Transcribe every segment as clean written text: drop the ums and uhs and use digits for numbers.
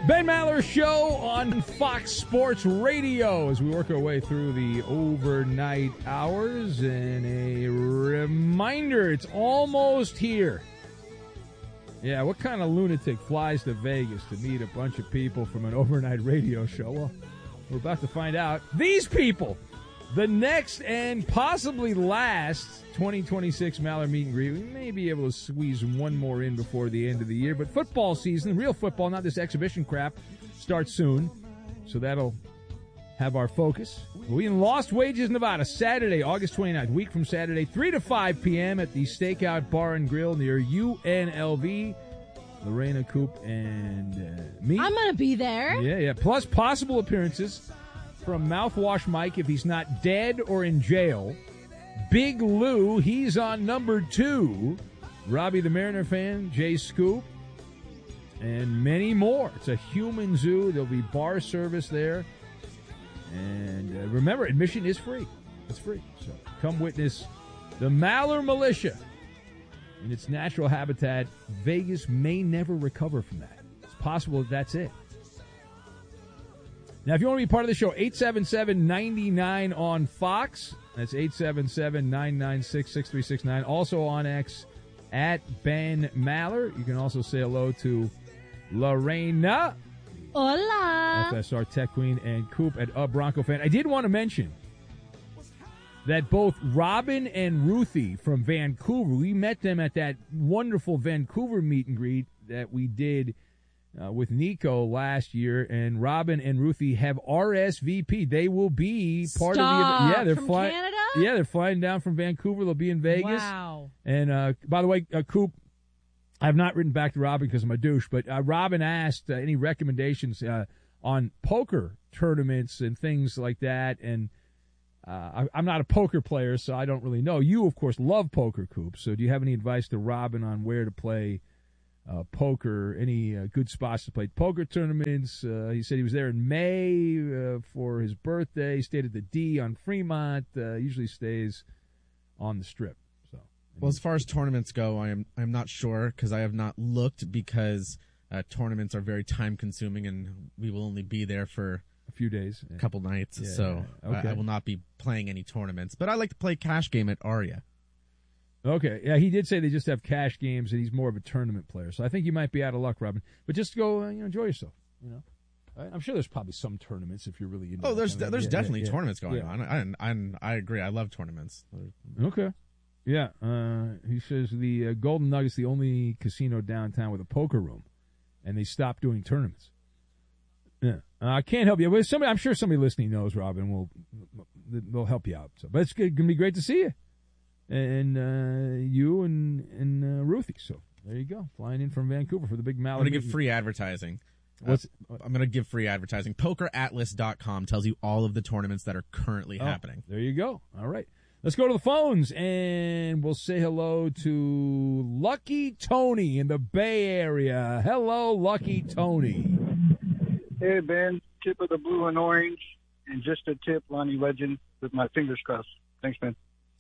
Ben Maller Show on Fox Sports Radio as we work our way through the overnight hours. And a reminder, it's almost here. Yeah, what kind of lunatic flies to Vegas to meet a bunch of people from an overnight radio show? Well, we're about to find out. These people! The next and possibly last 2026 Maller Meet and Greet. We may be able to squeeze one more in before the end of the year. But football season, real football, not this exhibition crap, starts soon. So that'll have our focus. We'll be in Lost Wages, Nevada, Saturday, August 29th, week from Saturday, 3 to 5 p.m. at the Stakeout Bar and Grill near UNLV. Lorena, Coop, and me. I'm going to be there. Yeah. Plus possible appearances from Mouthwash Mike if he's not dead or in jail. Big Lou, he's on number 2. Robbie the Mariner fan, Jay Scoop, and many more. It's a human zoo. There'll be bar service there. And remember, admission is free. It's free. So come witness the Maller Militia in its natural habitat. Vegas may never recover from that. It's possible that's it. Now, if you want to be part of the show, 877-99 on Fox. That's 877-996-6369. Also on X, at Ben Maller. You can also say hello to Lorena. Hola. FSR Tech Queen, and Coop at Bronco Fan. I did want to mention that both Robin and Ruthie from Vancouver, we met them at that wonderful Vancouver meet and greet that we did with Nico last year, and Robin and Ruthie have RSVP. They will be part of the event. Yeah, they're flying. Canada? Yeah, they're flying down from Vancouver. They'll be in Vegas. Wow. And by the way, Coop, I have not written back to Robin because I'm a douche, but Robin asked any recommendations on poker tournaments and things like that. And I'm not a poker player, so I don't really know. You, of course, love poker, Coop. So do you have any advice to Robin on where to play poker, any good spots to play poker tournaments? He said he was there in May for his birthday. He stayed at the D on Fremont. Usually stays on the Strip. So, well, as far as tournaments go, I'm not sure because I have not looked because tournaments are very time consuming and we will only be there for a few days, a couple nights. Yeah, so okay. I will not be playing any tournaments. But I like to play cash game at Aria. Okay, yeah, he did say they just have cash games, and he's more of a tournament player. So I think you might be out of luck, Robin. But just go, enjoy yourself. I'm sure there's probably some tournaments if you're really into. Oh, there's definitely tournaments going yeah. on. I agree. I love tournaments. Okay, yeah. He says the Golden Nugget's the only casino downtown with a poker room, and they stopped doing tournaments. Yeah, I can't help you. But I'm sure somebody listening knows, Robin. They'll help you out. So, but it's gonna be great to see you. And you and Ruthie. So there you go. Flying in from Vancouver for the big Maller. I'm going to give free advertising. I'm going to give free advertising. PokerAtlas.com tells you all of the tournaments that are currently happening. There you go. All right. Let's go to the phones, and we'll say hello to Lucky Tony in the Bay Area. Hello, Lucky Tony. Hey, Ben. Tip of the blue and orange, and just a tip, Lonnie Legend, with my fingers crossed. Thanks, Ben.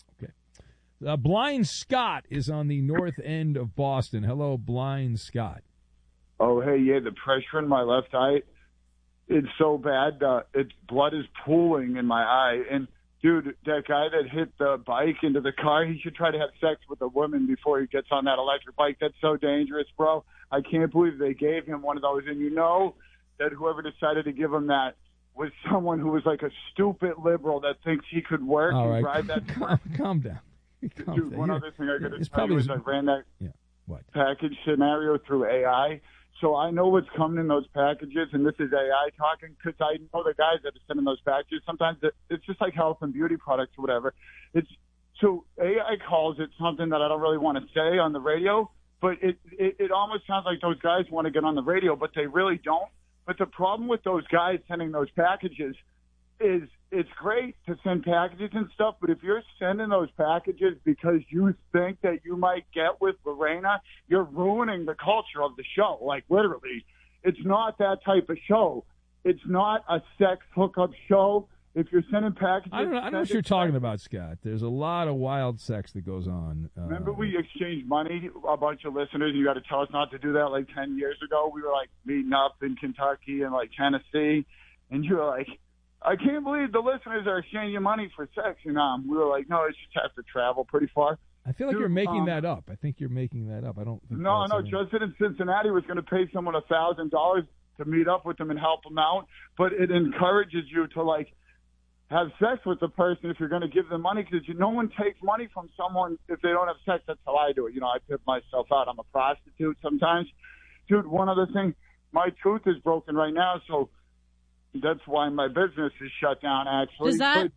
Blind Scott is on the north end of Boston. Hello, Blind Scott. Oh, hey, yeah, the pressure in my left eye, it's so bad. Blood is pooling in my eye. And, dude, that guy that hit the bike into the car, he should try to have sex with a woman before he gets on that electric bike. That's so dangerous, bro. I can't believe they gave him one of those. And you know that whoever decided to give him that was someone who was like a stupid liberal that thinks he could work and ride that. Calm down. Dude, one other thing I got to tell you is I ran that package scenario through AI. So I know what's coming in those packages, and this is AI talking because I know the guys that are sending those packages. Sometimes it's just like health and beauty products or whatever. So AI calls it something that I don't really want to say on the radio, but it almost sounds like those guys want to get on the radio, but they really don't. But the problem with those guys sending those packages is it's great to send packages and stuff, but if you're sending those packages because you think that you might get with Lorena, you're ruining the culture of the show. Like, literally, it's not that type of show. It's not a sex hookup show. if you're sending packages, I don't know what you're talking about, Scott. There's a lot of wild sex that goes on. Remember we exchanged money, a bunch of listeners, and you got to tell us not to do that like 10 years ago. We were like meeting up in Kentucky and like Tennessee, and you were like, I can't believe the listeners are exchanging money for sex. And we were like, no, it's just have to travel pretty far. I feel like you're making that up. I think you're making that up. I don't think No, Justin in Cincinnati was going to pay someone $1,000 to meet up with them and help them out, but it encourages you to like have sex with the person if you're going to give them money, because no one takes money from someone if they don't have sex. That's how I do it. I tip myself out. I'm a prostitute sometimes. Dude, one other thing, my tooth is broken right now, so that's why my business is shut down, actually. Does that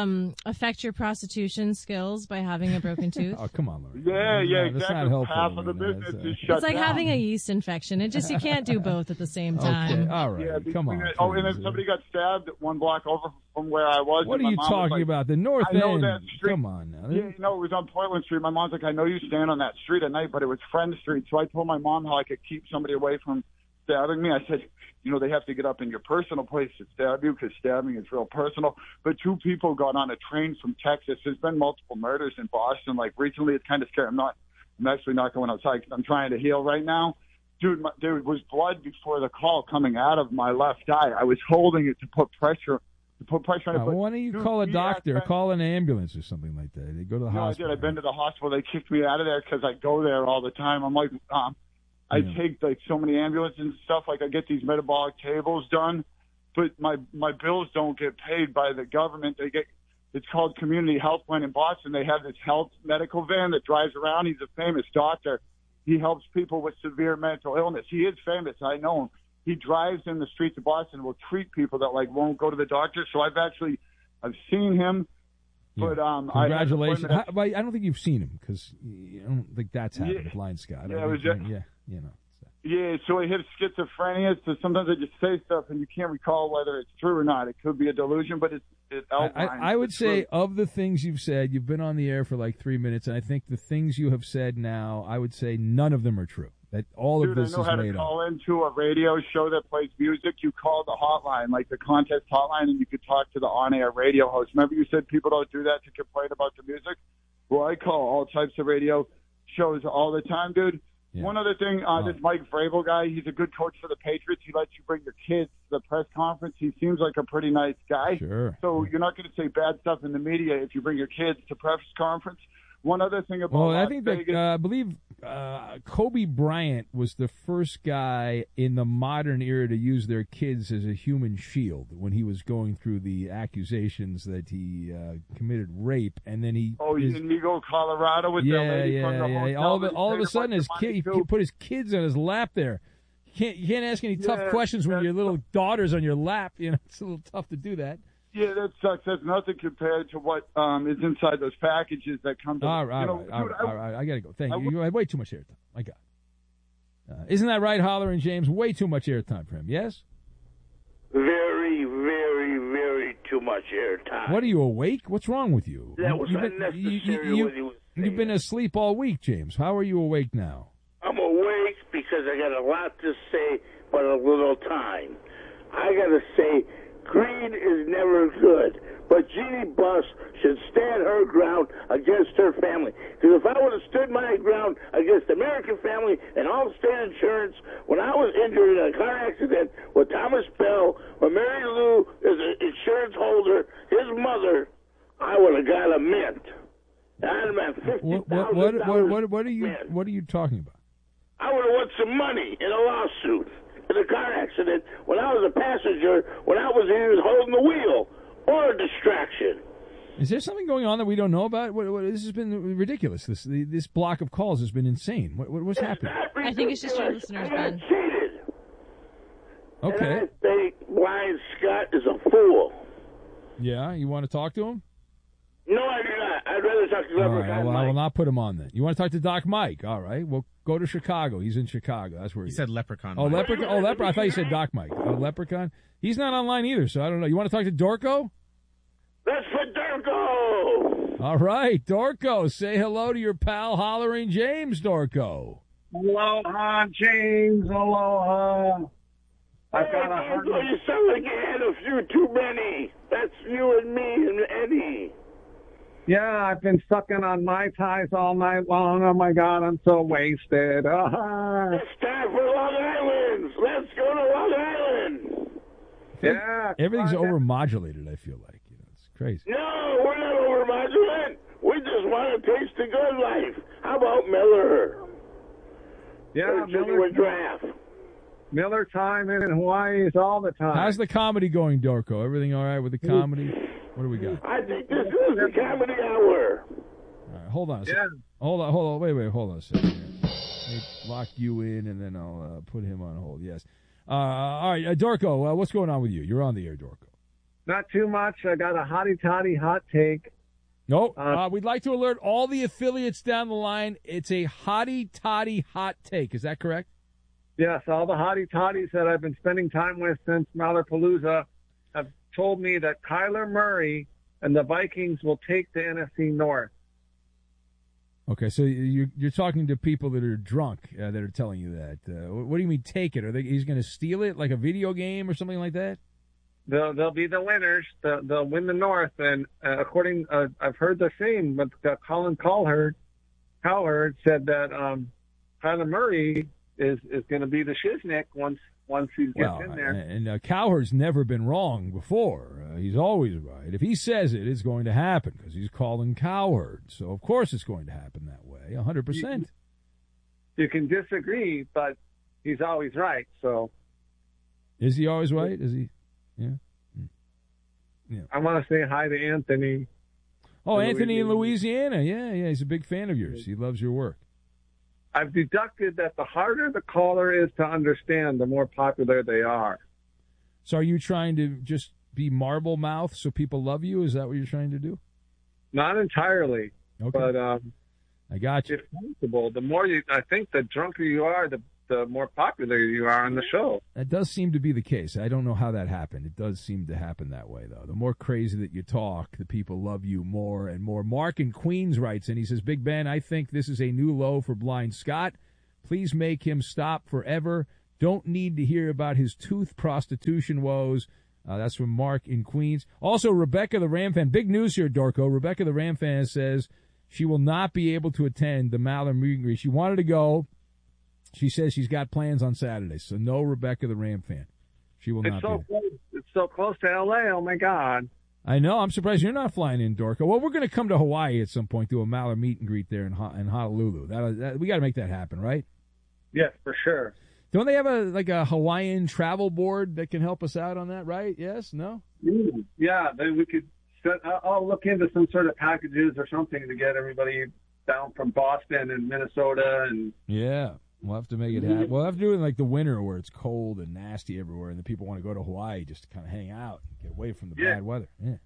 affect your prostitution skills by having a broken tooth? Oh, come on, Lori. Yeah, that's exactly. not helpful. Half of the business is shut down. It's like having a yeast infection. You can't do both at the same time. Okay, all right. Yeah, come on. And then somebody got stabbed 1 block over from where I was. What are you talking about? The North End? That street. Come on now. Yeah, it was on Portland Street. My mom's like, I know you stand on that street at night, but it was Friend Street. So I told my mom how I could keep somebody away from stabbing me. I said, they have to get up in your personal place to stab you because stabbing is real personal. But 2 people got on a train from Texas. There's been multiple murders in Boston. Like recently, it's kind of scary. I'm actually not going outside because I'm trying to heal right now. Dude, there was blood before the call coming out of my left eye. I was holding it to put pressure on it. Why don't you call a doctor, call an ambulance or something like that? They go to the hospital. I did. I've been to the hospital. They kicked me out of there because I go there all the time. I'm like, I take like so many ambulances and stuff. Like I get these metabolic tables done, but my bills don't get paid by the government. It's called Community Health Plan in Boston. They have this health medical van that drives around. He's a famous doctor. He helps people with severe mental illness. He is famous. I know him. He drives in the streets of Boston and will treat people that like won't go to the doctor. So I've seen him. Yeah. But congratulations. I don't think you've seen him because I don't think that's happened, Blind Scott. Yeah, so he has schizophrenia, so sometimes I just say stuff and you can't recall whether it's true or not. It could be a delusion, but it outlines. I would say of the things you've said, you've been on the air for like 3 minutes, and I think the things you have said now, I would say none of them are true. That all of this is made up. I know how to call into a radio show that plays music. You call the hotline, like the contest hotline, and you could talk to the on-air radio host. Remember you said people don't do that to complain about the music? Well, I call all types of radio shows all the time, dude. Yeah. One other thing, this Mike Vrabel guy, he's a good coach for the Patriots. He lets you bring your kids to the press conference. He seems like a pretty nice guy. Sure. So you're not going to say bad stuff in the media if you bring your kids to press conference. One other thing about I think that I believe Kobe Bryant was the first guy in the modern era to use their kids as a human shield when he was going through the accusations that he committed rape, and then he in Eagle, Colorado, with the lady from the hotel. All of a sudden, his kid he put his kids on his lap there. You can't ask any tough questions when your little daughter's on your lap. It's a little tough to do that. Yeah, that sucks. That's nothing compared to what is inside those packages that come to all right. I got to go. Thank you. You had way too much airtime. My God. Isn't that right, Holler and James? Way too much airtime for him, yes? Very, very, very too much airtime. What, are you awake? What's wrong with you? That was unnecessary what he was saying. You've been asleep all week, James. How are you awake now? I'm awake because I got a lot to say, but a little time. I got to say, greed is never good, but Jeannie Buss should stand her ground against her family. Because if I would have stood my ground against the American family and Allstate Insurance when I was injured in a car accident with Thomas Bell, when Mary Lou is an insurance holder, his mother, I would have got a mint. I'd have been $50,000. What are you talking about? I would have won some money in a lawsuit. In a car accident, when I was a passenger, when I was either holding the wheel or a distraction. Is there something going on that we don't know about? This has been ridiculous. This block of calls has been insane. What's happening? I think it's just your listeners, Ben. Cheated. Okay. And I think Blind Scott is a fool. Yeah, you want to talk to him? No, I do not. I'd rather talk to Leprechaun Mike. I will not put him on then. You want to talk to Doc Mike? All right. Well, go to Chicago. He's in Chicago. That's where he said Leprechaun. Oh, Leprechaun. Oh, Leprechaun. I thought you said Doc Mike. Oh, Leprechaun. He's not online either, so I don't know. You want to talk to Dorco? That's for Dorco. All right, Dorco. Say hello to your pal Hollering James, Dorco. Aloha, James. Aloha. I've got a Darko, you sound like you had a few too many. That's you and me and Eddie. Yeah, I've been sucking on Mai Tais all night long. Oh, my God, I'm so wasted. It's time for Long Island. Let's go to Long Island. Yeah. Everything's overmodulated, I feel like. It's crazy. No, we're not overmodulated. We just want to taste the good life. How about Miller? Yeah, Miller time in Hawaii is all the time. How's the comedy going, Darko? Everything all right with the comedy? What do we got? I think this is the comedy hour. All right, hold on a second. Hold on. Wait, hold on a second. Let me lock you in, and then I'll put him on hold. Yes. All right, Darko, what's going on with you? You're on the air, Darko. Not too much. I got a hotty-toddy hot take. Nope. We'd like to alert all the affiliates down the line. It's a hotty-toddy hot take. Is that correct? Yes, all the hotty-toddies that I've been spending time with since Mallerpalooza have told me that Kyler Murray and the Vikings will take the NFC North. Okay, so you're talking to people that are drunk that are telling you that. What do you mean take it? He's going to steal it like a video game or something like that? They'll be the winners. They'll win the North. And according, I've heard the same, but Colin Cowherd said that Kyler Murray is going to be the shiznick once he gets in there. And Cowherd's never been wrong before. He's always right. If he says it, it's going to happen because he's Colin Cowherd. So, of course, it's going to happen that way, 100%. You can disagree, but he's always right. So, is he always right? Is he? Yeah. I want to say hi to Anthony. Oh, Anthony in Louisiana. Yeah, he's a big fan of yours. He loves your work. I've deducted that the harder the caller is to understand, the more popular they are. So are you trying to just be marble mouth so people love you? Is that what you're trying to do? Not entirely. Okay. But I got you. If possible, the more I think the drunker you are, the more popular you are on the show. That does seem to be the case. I don't know how that happened. It does seem to happen that way, though. The more crazy that you talk, the people love you more and more. Mark in Queens writes, and he says, Big Ben, I think this is a new low for Blind Scott. Please make him stop forever. Don't need to hear about his tooth prostitution woes. That's from Mark in Queens. Also, Rebecca the Ram fan. Big news here, Darko. Rebecca the Ram fan says she will not be able to attend the Maller meet and greet. She wanted to go. She says she's got plans on Saturday, so no Rebecca the Ram fan. She will not be there. It's so close to L.A., oh, my God. I know. I'm surprised you're not flying in, Dorco. Well, we're going to come to Hawaii at some point, do a Maller meet and greet there in Honolulu. We got to make that happen, right? Yes, for sure. Don't they have a Hawaiian travel board that can help us out on that, right? Yes? No? Yeah, then we could I'll look into some sort of packages or something to get everybody down from Boston and Minnesota. Yeah. We'll have to make it happen. We'll have to do it in the winter where it's cold and nasty everywhere, and the people want to go to Hawaii just to kind of hang out and get away from the bad weather.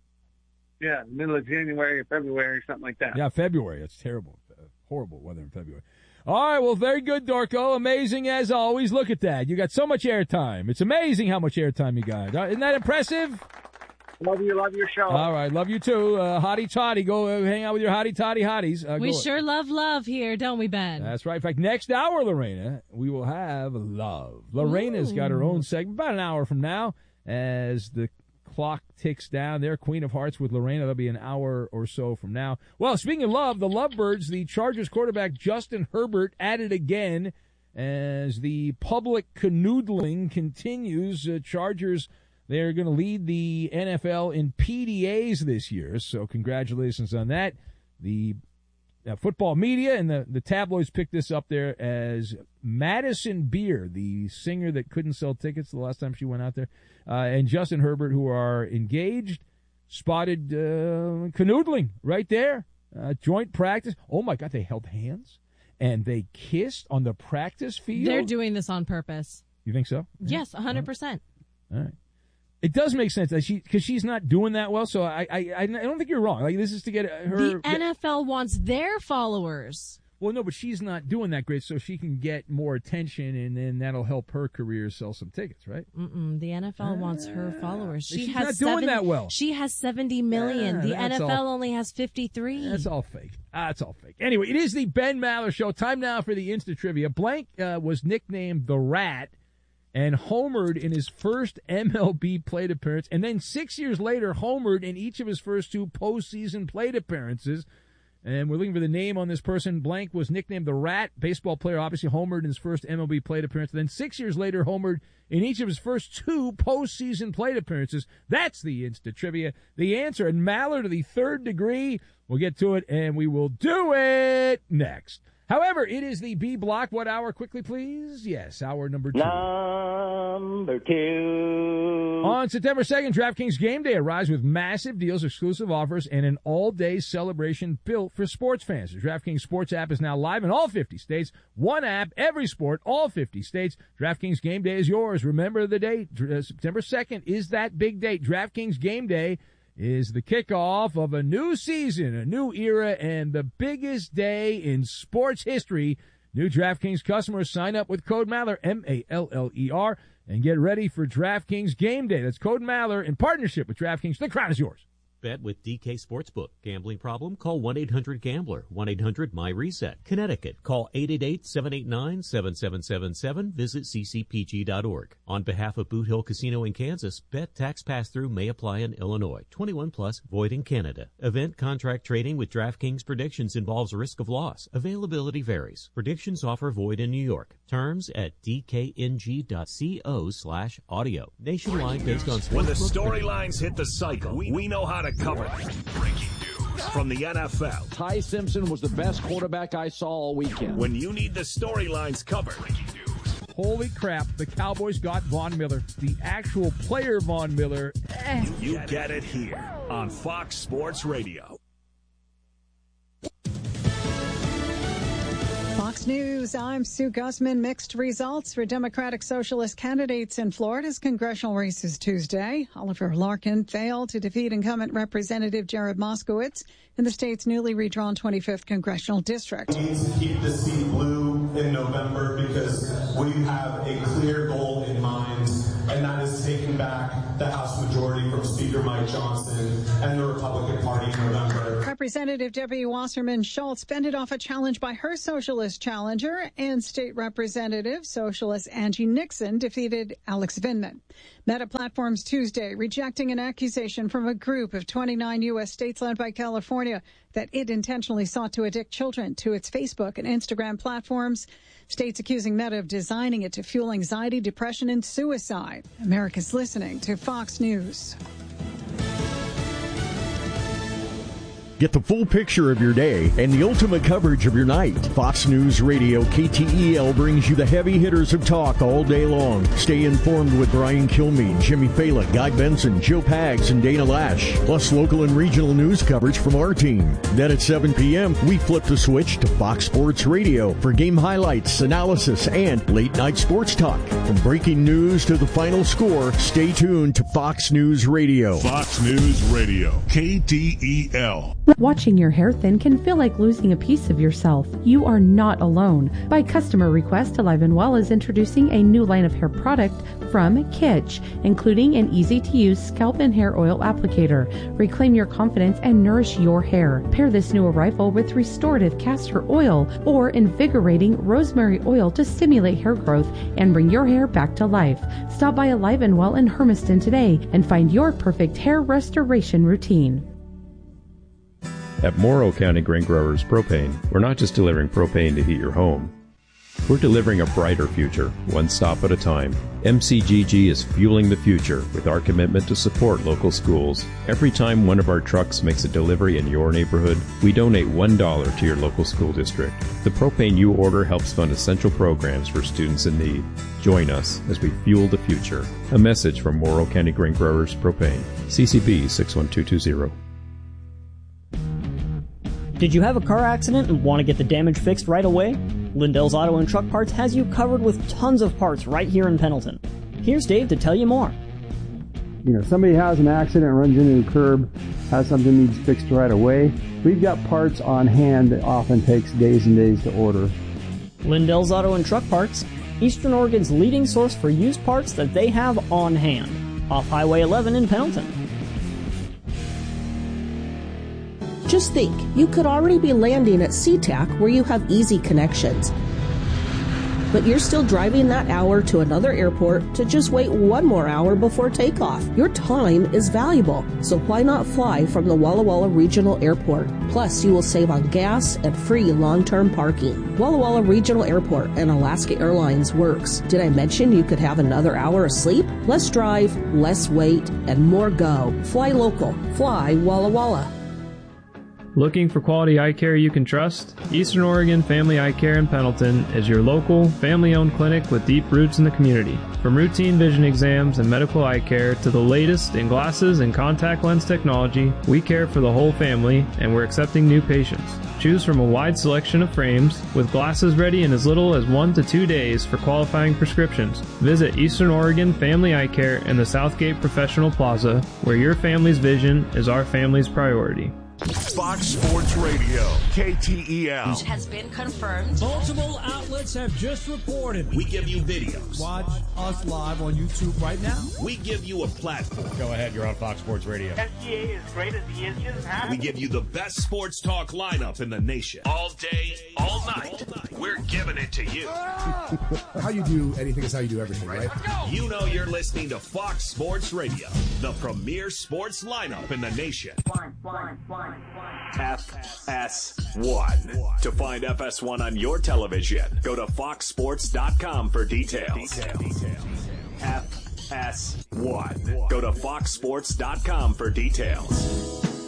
Yeah, middle of January or February, something like that. Yeah, February. It's terrible. Horrible weather in February. All right, well, very good, Dorco. Amazing as always. Look at that. You got so much airtime. It's amazing how much airtime you got. Isn't that impressive? Love your show. All right, love you too. Hottie Toddy, go hang out with your Hottie Toddy hotties. We sure love here, don't we, Ben? That's right. In fact, next hour, Lorena, we will have love. Lorena's got her own segment about an hour from now as the clock ticks down there. Queen of Hearts with Lorena. That'll be an hour or so from now. Well, speaking of love, the Lovebirds, the Chargers quarterback Justin Herbert at it again as the public canoodling continues. Chargers, they're going to lead the NFL in PDAs this year, so congratulations on that. The football media and the tabloids picked this up there as Madison Beer, the singer that couldn't sell tickets the last time she went out there, and Justin Herbert, who are engaged, spotted canoodling right there. Joint practice. Oh, my God, they held hands, and they kissed on the practice field. They're doing this on purpose. You think so? Yes, 100%. All right. It does make sense because she's not doing that well. So I don't think you're wrong. This is to get her. The NFL wants their followers. Well, no, but she's not doing that great, so she can get more attention, and then that'll help her career sell some tickets, right? The NFL wants her followers. She's not doing that well. She has 70 million. The NFL only has 53. That's all fake. That's all fake. Anyway, it is the Ben Maller Show. Time now for the Insta Trivia. Blank was nicknamed the Rat and homered in his first MLB plate appearance, and then 6 years later homered in each of his first 2 postseason plate appearances. And we're looking for the name on this person. Blank was nicknamed the Rat. Baseball player, obviously homered in his first MLB plate appearance. Then 6 years later, homered in each of his first 2 postseason plate appearances. That's the Insta Trivia. The answer, and Maller to the 3rd degree. We'll get to it, and we will do it next. However, it is the B block. What hour, quickly, please? Yes, hour number 2. Number 2. On September 2nd, DraftKings Game Day arrives with massive deals, exclusive offers, and an all-day celebration built for sports fans. The DraftKings Sports app is now live in all 50 states. One app, every sport, all 50 states. DraftKings Game Day is yours. Remember the date. September 2nd is that big date. DraftKings Game Day is the kickoff of a new season, a new era, and the biggest day in sports history. New DraftKings customers sign up with code Maller, M-A-L-L-E-R, and get ready for DraftKings Game Day. That's code Maller in partnership with DraftKings. The crown is yours. Bet with DK Sportsbook. Gambling problem? Call 1-800-GAMBLER. 1-800-MY-RESET. Connecticut. Call 888-789-7777. Visit ccpg.org. On behalf of Boot Hill Casino in Kansas, bet tax pass-through may apply in Illinois. 21 plus, void in Canada. Event contract trading with DraftKings predictions involves risk of loss. Availability varies. Predictions offer void in New York. Terms at dkng.co/audio. Nationwide based on sportsbook. When the storylines hit the cycle, we know how to cover them. Breaking news from the NFL. Ty Simpson was the best quarterback I saw all weekend. When you need the storylines covered. Breaking news. Holy crap, the Cowboys got Von Miller. The actual player Von Miller. You get it here on Fox Sports Radio. Fox News, I'm Sue Guzman. Mixed results for Democratic Socialist candidates in Florida's congressional races Tuesday. Oliver Larkin failed to defeat incumbent Representative Jared Moskowitz in the state's newly redrawn 25th congressional district. We need to keep the seat blue in November because we have a clear goal in mind, and that is taking back the House majority from Speaker Mike Johnson and the Republican Party in November. Representative Debbie Wasserman Schultz fended off a challenge by her socialist challenger, and State Representative Socialist Angie Nixon defeated Alex Vindman. Meta Platforms Tuesday rejecting an accusation from a group of 29 U.S. states led by California that it intentionally sought to addict children to its Facebook and Instagram platforms. States accusing Meta of designing it to fuel anxiety, depression, and suicide. America's listening to Fox News. Get the full picture of your day and the ultimate coverage of your night. Fox News Radio KTEL brings you the heavy hitters of talk all day long. Stay informed with Brian Kilmeade, Jimmy Fala, Guy Benson, Joe Pags, and Dana Lash. Plus local and regional news coverage from our team. Then at 7 p.m., we flip the switch to Fox Sports Radio for game highlights, analysis, and late-night sports talk. From breaking news to the final score, stay tuned to Fox News Radio. Fox News Radio, KTEL. Watching your hair thin can feel like losing a piece of yourself. You are not alone. By customer request, Alive & Well is introducing a new line of hair product from Kitsch, including an easy-to-use scalp and hair oil applicator. Reclaim your confidence and nourish your hair. Pair this new arrival with restorative castor oil or invigorating rosemary oil to stimulate hair growth and bring your hair back to life. Stop by Alive & Well in Hermiston today and find your perfect hair restoration routine. At Morrow County Grain Growers Propane, we're not just delivering propane to heat your home. We're delivering a brighter future, one stop at a time. MCGG is fueling the future with our commitment to support local schools. Every time one of our trucks makes a delivery in your neighborhood, we donate $1 to your local school district. The propane you order helps fund essential programs for students in need. Join us as we fuel the future. A message from Morrow County Grain Growers Propane. CCB 61220. Did you have a car accident and want to get the damage fixed right away? Lindell's Auto and Truck Parts has you covered with tons of parts right here in Pendleton. Here's Dave to tell you more. Somebody has an accident, runs into a curb, has something needs fixed right away. We've got parts on hand that often takes days and days to order. Lindell's Auto and Truck Parts, Eastern Oregon's leading source for used parts that they have on hand. Off Highway 11 in Pendleton. Just think, you could already be landing at SeaTac where you have easy connections. but you're still driving that hour to another airport to just wait one more hour before takeoff. Your time is valuable, so why not fly from the Walla Walla Regional Airport? Plus, you will save on gas and free long-term parking. Walla Walla Regional Airport and Alaska Airlines works. Did I mention you could have another hour of sleep? Less drive, less wait, and more go. Fly local. Fly Walla Walla. Looking for quality eye care you can trust? Eastern Oregon Family Eye Care in Pendleton is your local, family-owned clinic with deep roots in the community. From routine vision exams and medical eye care to the latest in glasses and contact lens technology, we care for the whole family, and we're accepting new patients. Choose from a wide selection of frames, with glasses ready in as little as 1 to 2 days for qualifying prescriptions. Visit Eastern Oregon Family Eye Care in the Southgate Professional Plaza, where your family's vision is our family's priority. Fox Sports Radio, KTEL. Has been confirmed. Multiple outlets have just reported. We give you videos. Watch us live on YouTube right now. We give you a platform. Go ahead, you're on Fox Sports Radio. SGA is great as he is just We give you the best sports talk lineup in the nation. All day, all night. We're giving it to you. How you do anything is how you do everything, right? You know you're listening to Fox Sports Radio, the premier sports lineup in the nation. FS1. To find FS1 on your television, go to foxsports.com for details. FS1. Go to foxsports.com for details.